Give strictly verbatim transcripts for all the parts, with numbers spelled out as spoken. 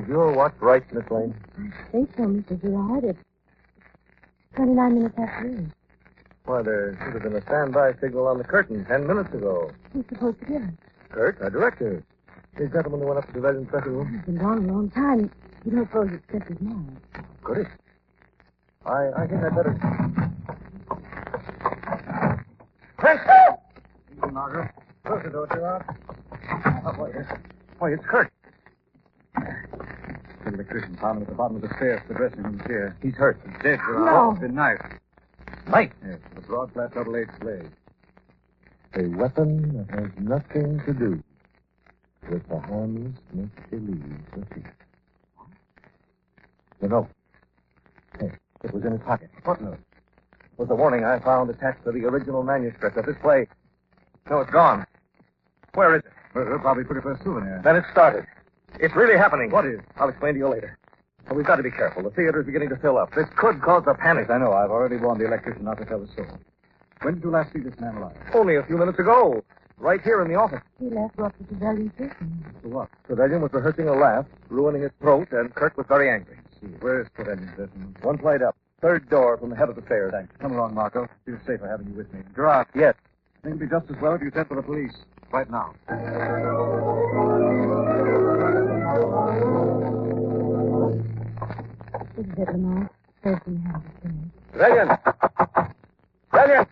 Is your watch right, Miss Lane? I think so, Mister Gerard. It's twenty-nine minutes after eight. Why, there should have been a standby signal on the curtain ten minutes ago. Who's supposed to get it? Kurt, our director. The gentleman who went up to the Resident dressing room. He's been gone a long time. You don't suppose it's just his mind. Could it? I, I think I'd better... Chris! Easy, Margaret. Close the door, Gerard. Oh, boy, yes. Why, it's Kurt. The electrician found him at the bottom of the stairs to the dressing room chair. He's hurt. He's dead, Gerard. No. It's been knifed. Knife? Yes, with a broad, flat, double-edged blade. A weapon that has nothing to do with the harmless make-believe of it. The note. Hey, it was in his pocket. What note? It was the warning I found attached to the original manuscript of this play. No, it's gone. Where is it? Well, they'll probably put it for a souvenir. Then it started. It's really happening. What is? I'll explain to you later. But we've got to be careful. The theater's beginning to fill up. This could cause a panic. Yes, I know. I've already warned the electrician not to tell the story. When did you last see this man alive? Only a few minutes ago. Right here in the office. He left what the civilian prison. For what? Trevelyan was rehearsing a laugh, ruining his throat, and Kurt was very angry. See, where is Trevelyan's dressing room? One flight up. Third door from the head of the stairs. Thanks. Come along, Marco. Feel safer having you with me. Gerard. Yes. I think it'd be just as well if you sent for the police. Right now. This is it, Lamar. First in the house. Trevelyan! Trevelyan!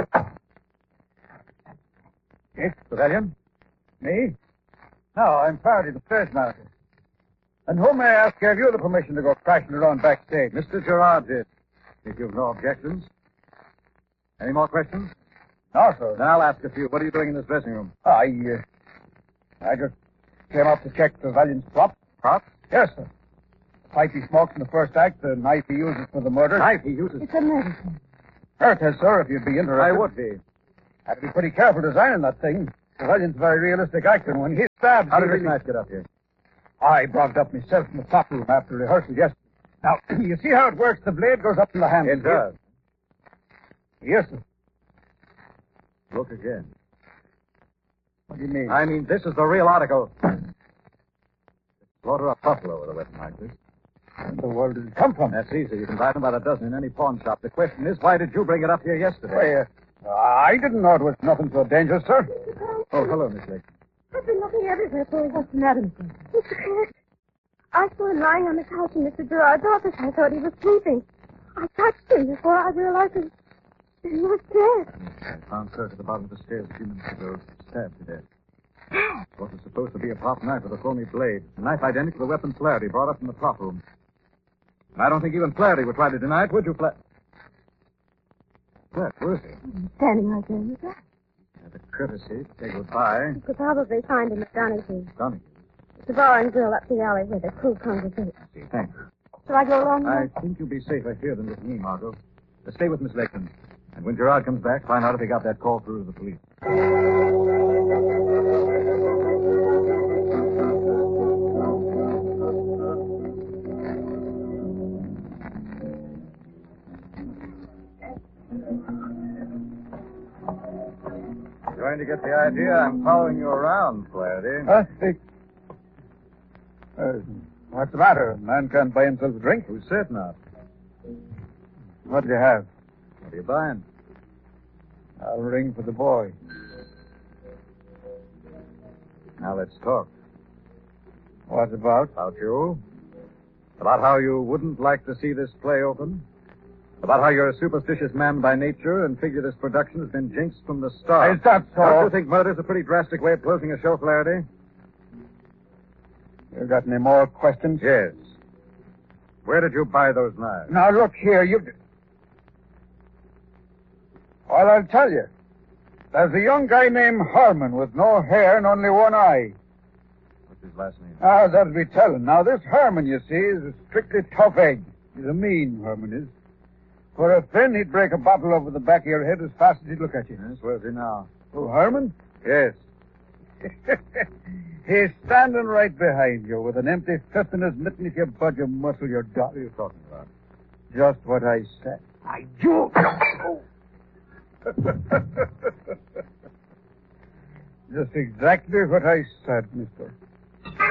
Yes, Trevelyan? Me? No, I'm Faraday, the stage manager. And whom may I ask gave you the permission to go crashing around backstage? Mister Gerard did. If you've no objections. Any more questions? No, sir. Then I'll ask a few. What are you doing in this dressing room? I, uh, I just came up to check Trevelyan's prop. Prop? Yes, sir. The pipe he smoked in the first act, the knife he uses for the murder. Knife he uses? It's a medicine. Hurt has, sir, if you'd be interested. I would be. Had to be pretty careful designing that thing. Trevelyan's a very realistic actor, and when he stabs... How did this knife get up here? I brought it up myself in the top room after rehearsal yesterday. Now, you see how it works? The blade goes up in the hand. It does. Yes, sir. Look again. What do you mean? I mean, this is the real article. Slaughter a buffalo with a weapon like this. Where in the world did it come from? That's easy. You can buy them by the dozen in any pawn shop. The question is, why did you bring it up here yesterday? Why, uh, I didn't know it was nothing so dangerous, sir. Oh, hello, Miss Lake. I've been looking everywhere for him. What's the matter, Mister Mister Kurt? I saw him lying on the couch in Mister Gerard's office. I thought he was sleeping. I touched him before I realized that he was dead. I found Kurt at the bottom of the stairs a few minutes ago, stabbed to death. What was supposed to be a prop knife with a phony blade. A knife identical to the weapon Flaherty brought up from the prop room. I don't think even Flaherty would try to deny it, would you, Flaherty? Flaherty, where is he? He's standing right there in the grass. Had the courtesy to say goodbye. You could probably find him at Donahue. Donahue. It's a bar and grill up the alley where the crew congregate. I see. Thanks. Shall I go along I with you? think you'll be safer here than with me, Margot. Uh, stay with Miss Lakeland. And when Gerard comes back, find out if he got that call through to the police. Going to get the idea I'm following you around, Flaherty. Huh? Hey. Uh, what's the matter? A man can't buy himself a drink? Who said not? What do you have? What are you buying? I'll ring for the boy. Now let's talk. What about? About you. About how you wouldn't like to see this play open. About how you're a superstitious man by nature and figure this production has been jinxed from the start. Is that so? Don't you think murder's a pretty drastic way of closing a show, Flaherty? You got any more questions? Yes. Where did you buy those knives? Now, look here, you... Well, I'll tell you. There's a young guy named Harmon with no hair and only one eye. What's his last name? Ah, that'll be telling. Now, this Harmon, you see, is a strictly tough egg. He's a mean Harmon is. For a fin, he'd break a bottle over the back of your head as fast as he'd look at you. Yes, where's he now? Oh, Harmon? Yes. He's standing right behind you with an empty fist in his mitten. If you budge a muscle, you're done. What are you talking about? Just what I said. I do. Just exactly what I said, mister.